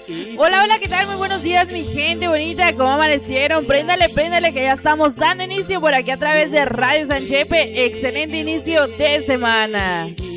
Hola, hola, ¿qué tal? Muy buenos días, mi gente bonita. ¿Cómo amanecieron? Préndale, préndale, que ya estamos dando inicio por aquí a través de Radio San Chepe. Excelente inicio de semana.